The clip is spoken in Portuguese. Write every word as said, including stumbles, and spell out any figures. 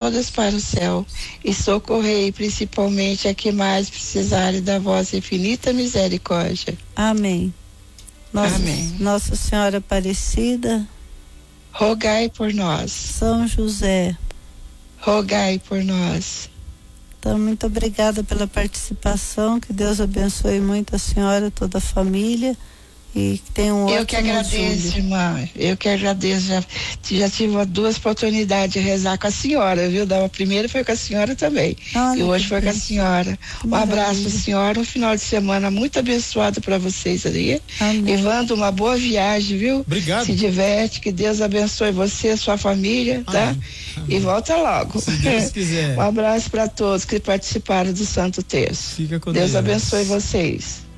todas para o céu, e socorrei principalmente a que mais precisarem da vossa infinita misericórdia. Amém. Nossa, Amém. Nossa Senhora Aparecida, rogai por nós. São José, rogai por nós. Então, muito obrigada pela participação, que Deus abençoe muito a senhora, toda a família, e que tenha um ótimo Eu que agradeço, julho. Irmã, eu que agradeço, já, já tive duas oportunidades de rezar com a senhora, viu? Da primeira foi com a senhora também, olha, e hoje foi com a senhora. Um abraço a senhora, um final de semana muito abençoado para vocês ali. Amém. Evandro, uma boa viagem, viu? Obrigado. Se diverte, que Deus abençoe você, sua família, tá? Amém. E volta logo. Se Deus quiser. Um abraço para todos que participaram do Santo Terço. Fica com Deus Deus. abençoe vocês.